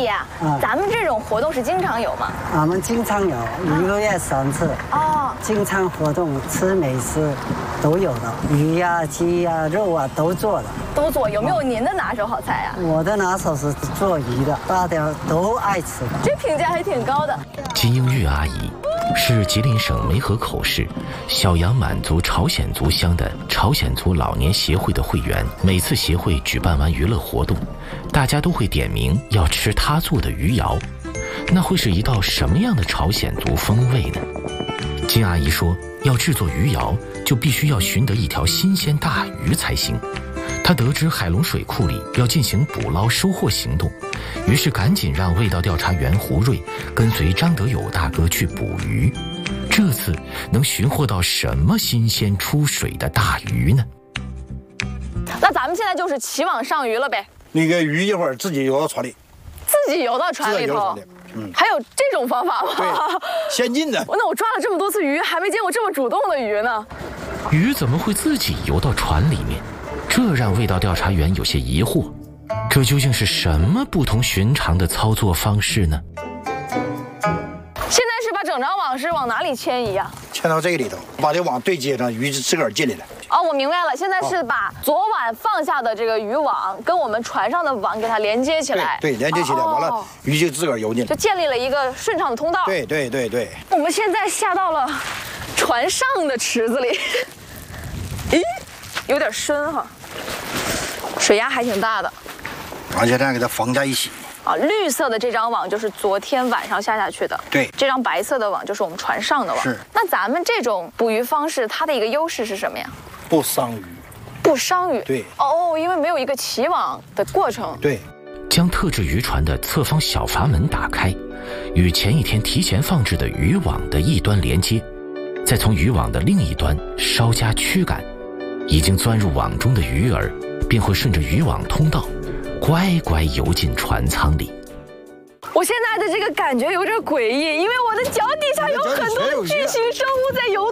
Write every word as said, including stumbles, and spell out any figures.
啊， 啊咱们这种活动是经常有吗？ 我们经常有，一个月三次。 哦， 经常活动，吃美食都有的，鱼呀、鸡呀、肉啊都做的。 都做。有没有您的拿手好菜啊？ 我的拿手是做鱼的，大家都爱吃的。 这评价还挺高的。 金英玉阿姨是吉林省梅河口市小杨满族朝鲜族乡的朝鲜族老年协会的会员。每次协会举办完娱乐活动，大家都会点名要吃她做的鱼肴。那会是一道什么样的朝鲜族风味呢？金阿姨说，要制作鱼肴，就必须要寻得一条新鲜大鱼才行。她得知海龙水库里要进行捕捞收获行动，于是赶紧让味道调查员胡瑞跟随张德友大哥去捕鱼。这次能寻获到什么新鲜出水的大鱼呢？ 那咱们现在就是起网上鱼了呗？ 那个鱼一会儿自己游到船里， 自己游到船里头。嗯，还有这种方法吗？ 对，先进的。 那我抓了这么多次鱼，还没见过这么主动的鱼呢。 鱼怎么会自己游到船里面？这让味道调查员有些疑惑。这究竟是什么不同寻常的操作方式呢？ 现在是把整张网是往哪里迁移啊？ 迁到这个里头，把这网对接上，鱼自个儿进来了。 哦，我明白了，现在是把昨晚放下的这个渔网跟我们船上的网给它连接起来。 对，对连接起来，完了鱼就自个儿游进来， 就建立了一个顺畅的通道。 对对对对。 我们现在下到了船上的池子里，咦，有点深哈，水压还挺大的。 完现在给它缝在一起。 啊，绿色的这张网就是昨天晚上下下去的， 对， 这张白色的网就是我们船上的网。 是。 那咱们这种捕鱼方式，它的一个优势是什么呀？ 不伤鱼。 不伤鱼。 对。 哦，因为没有一个起网的过程。 对。 将特制渔船的侧方小阀门打开，与前一天提前放置的渔网的一端连接，再从渔网的另一端稍加驱赶，已经钻入网中的鱼儿便会顺着渔网通道乖乖游进船舱里。 我现在的这个感觉有点诡异，因为我的脚底下有很多巨型生物在游